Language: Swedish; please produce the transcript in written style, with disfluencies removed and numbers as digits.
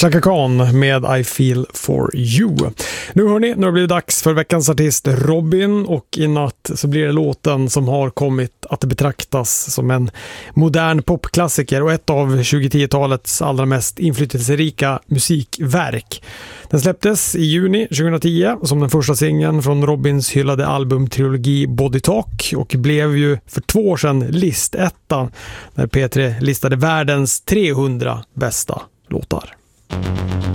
Chaka Khan med I Feel For You. Nu hörni, nu har det blivit dags för veckans artist Robin, och i natt så blir det låten som har kommit att betraktas som en modern popklassiker och ett av 2010-talets allra mest inflytelserika musikverk. Den släpptes i juni 2010 som den första singeln från Robins hyllade albumtrilogi Body Talk och blev ju för 2 år sedan listetta när P3 listade världens 300 bästa låtar.